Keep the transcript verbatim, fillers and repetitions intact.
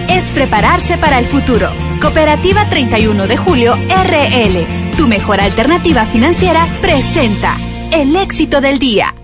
es prepararse para el futuro. Cooperativa treinta y uno de julio R L, tu mejor alternativa financiera, presenta el éxito del día.